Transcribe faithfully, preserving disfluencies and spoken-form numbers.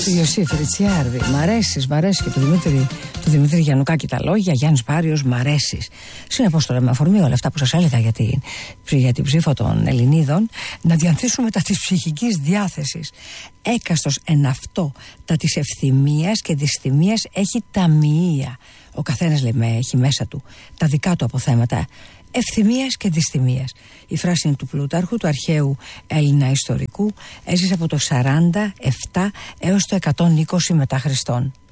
Του Ιωσήφ Ριτσιάρδη. Μ' αρέσεις, μ' αρέσει και του Δημήτρη, του Δημήτρη Γιαννουκάκη τα λόγια. Γιάννης Πάριος, μ' αρέσεις. Συνεπώς τώρα, με αφορμή όλα αυτά που σας έλεγα για την, για την ψήφο των Ελληνίδων, να διανθίσουμε τα της ψυχικής διάθεσης. Έκαστος εν αυτό τα της ευθυμίας και της θυμίας έχει ταμεία. Ο καθένας, λέμε, έχει μέσα του τα δικά του αποθέματα ευθυμίας και δυσθυμίας. Η φράση είναι του Πλούταρχου, του αρχαίου Έλληνα ιστορικού. Έζησε από το σαράντα επτά έως το εκατόν είκοσι μετά Χριστόν.